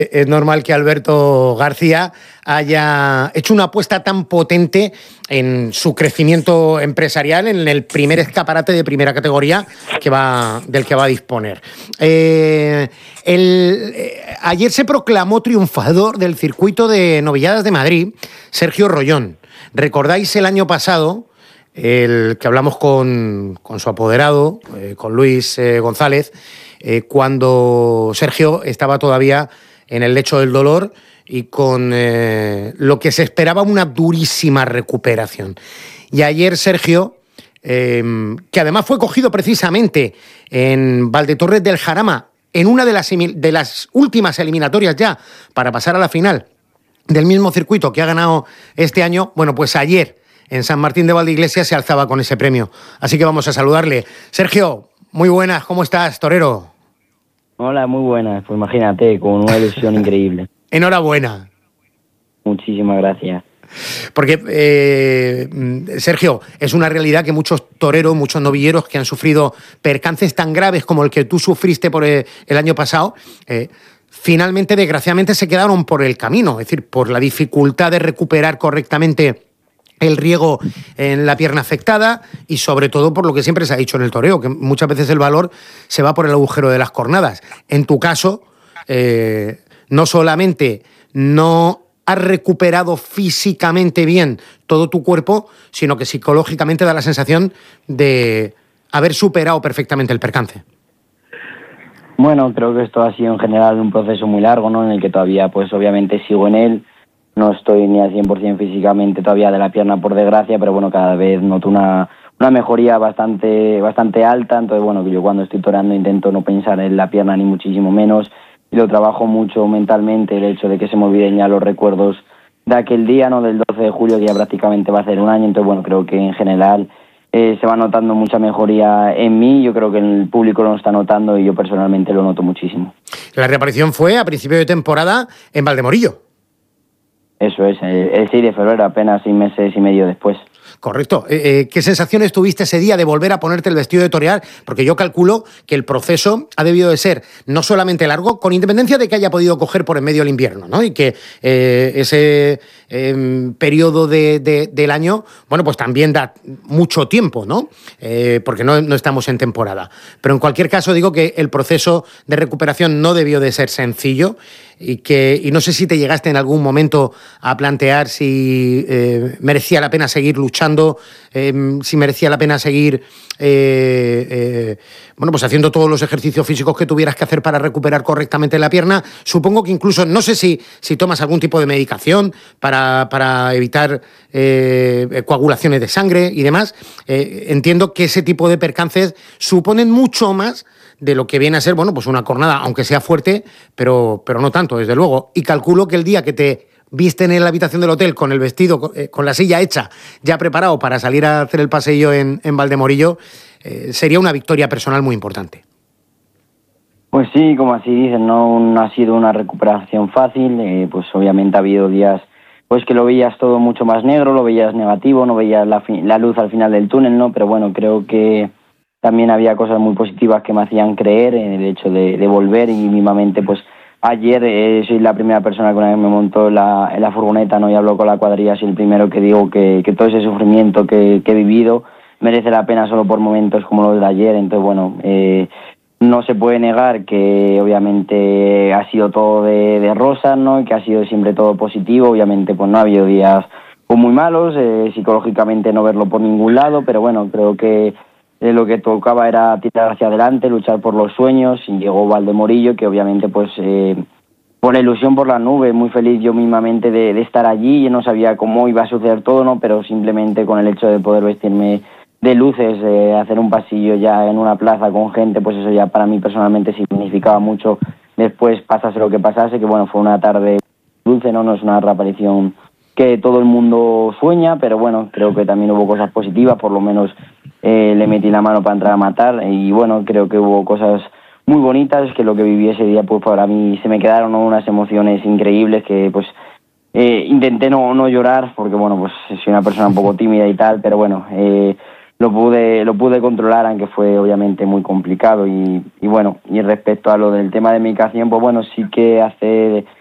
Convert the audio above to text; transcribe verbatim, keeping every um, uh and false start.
Es normal que Alberto García haya hecho una apuesta tan potente en su crecimiento empresarial en el primer escaparate de primera categoría que va, del que va a disponer. Eh, el, eh, ayer se proclamó triunfador del circuito de novilladas de Madrid Sergio Rollón. ¿Recordáis el año pasado, el que hablamos con, con su apoderado, eh, con Luis eh, González, eh, cuando Sergio estaba todavía en el lecho del dolor y con eh, lo que se esperaba una durísima recuperación? Y ayer Sergio, eh, que además fue cogido precisamente en Valdetorres del Jarama, en una de las, de las últimas eliminatorias ya para pasar a la final del mismo circuito que ha ganado este año, bueno, pues ayer en San Martín de Valdeiglesias se alzaba con ese premio. Así que vamos a saludarle. Sergio, muy buenas, ¿cómo estás, torero? Hola, muy buenas. Pues imagínate, con una ilusión increíble. Enhorabuena. Muchísimas gracias. Porque, eh, Sergio, es una realidad que muchos toreros, muchos novilleros que han sufrido percances tan graves como el que tú sufriste por el, el año pasado, eh, finalmente, desgraciadamente, se quedaron por el camino. Es decir, por la dificultad de recuperar correctamente el riego en la pierna afectada y sobre todo por lo que siempre se ha dicho en el toreo, que muchas veces el valor se va por el agujero de las cornadas. En tu caso, eh, no solamente no has recuperado físicamente bien todo tu cuerpo, sino que psicológicamente da la sensación de haber superado perfectamente el percance. Bueno, creo que esto ha sido en general un proceso muy largo, ¿no? En el que todavía, pues obviamente sigo en él. No estoy ni al cien por ciento físicamente todavía de la pierna, por desgracia, pero bueno, cada vez noto una, una mejoría bastante, bastante alta. Entonces, bueno, yo cuando estoy toreando intento no pensar en la pierna ni muchísimo menos. Y lo trabajo mucho mentalmente, el hecho de que se me olviden ya los recuerdos de aquel día, ¿no? Del doce de julio, que ya prácticamente va a ser un año. Entonces, bueno, creo que en general eh, se va notando mucha mejoría en mí. Yo creo que el público lo está notando y yo personalmente lo noto muchísimo. La reaparición fue a principio de temporada en Valdemorillo. Eso es, el seis de febrero, apenas seis meses y medio después. Correcto. Eh, eh, ¿Qué sensaciones tuviste ese día de volver a ponerte el vestido de torear? Porque yo calculo que el proceso ha debido de ser no solamente largo, con independencia de que haya podido coger por en medio el invierno, ¿no? Y que eh, ese eh, periodo de, de, del año, bueno, pues también da mucho tiempo, ¿no? Eh, porque no, no estamos en temporada. Pero en cualquier caso digo que el proceso de recuperación no debió de ser sencillo y que y no sé si te llegaste en algún momento a plantear si eh, merecía la pena seguir luchando, eh, si merecía la pena seguir eh, eh, bueno, pues haciendo todos los ejercicios físicos que tuvieras que hacer para recuperar correctamente la pierna. Supongo que incluso, no sé si, si tomas algún tipo de medicación para, para evitar eh, coagulaciones de sangre y demás. Eh, entiendo que ese tipo de percances suponen mucho más de lo que viene a ser, bueno, pues una cornada, aunque sea fuerte, pero, pero no tanto, desde luego. Y calculo que el día que te visten en la habitación del hotel con el vestido, eh, con la silla hecha, ya preparado para salir a hacer el paseillo en, en Valdemorillo, eh, sería una victoria personal muy importante. Pues sí, como así dicen, no, no ha sido una recuperación fácil, eh, pues obviamente ha habido días pues que lo veías todo mucho más negro, lo veías negativo, no veías la, fi- la luz al final del túnel, ¿no? Pero bueno, creo que también había cosas muy positivas que me hacían creer en el hecho de, de volver y mismamente pues ayer eh, soy la primera persona con la que me montó en la, en la furgoneta, ¿no? Y hablo con la cuadrilla, soy el primero que digo que, que todo ese sufrimiento que, que he vivido merece la pena solo por momentos como los de ayer. Entonces, bueno, eh, no se puede negar que obviamente ha sido todo de, de rosas, ¿no? Y que ha sido siempre todo positivo. Obviamente pues no ha habido días pues, muy malos, eh, psicológicamente no verlo por ningún lado, pero bueno, creo que Eh, lo que tocaba era tirar hacia adelante, luchar por los sueños, y llegó Valdemorillo, que obviamente pues eh, por la ilusión por la nube, muy feliz yo mismamente de, de estar allí. Yo no sabía cómo iba a suceder todo, ¿no? Pero simplemente con el hecho de poder vestirme de luces, eh, hacer un pasillo ya en una plaza con gente, pues eso ya para mí personalmente significaba mucho. Después pasase lo que pasase, que bueno, fue una tarde dulce, ¿no? No es una reaparición que todo el mundo sueña, pero bueno, creo que también hubo cosas positivas, por lo menos eh, le metí la mano para entrar a matar, y bueno, creo que hubo cosas muy bonitas, que lo que viví ese día pues para mí se me quedaron, ¿no? Unas emociones increíbles que pues eh, intenté no, no llorar, porque bueno, pues soy una persona un poco tímida y tal, pero bueno, eh, lo pude lo pude controlar, aunque fue obviamente muy complicado. Y, y bueno, y respecto a lo del tema de medicación, pues bueno, sí que hace